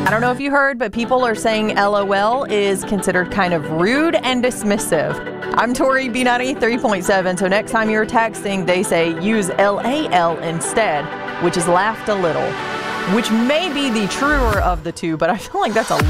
I don't know if you heard, but people are saying LOL is considered kind of rude and dismissive. I'm Tori B93.7, so next time you're texting, they say use LAL instead, which is laughed a little, which may be the truer of the two, but I feel like that's a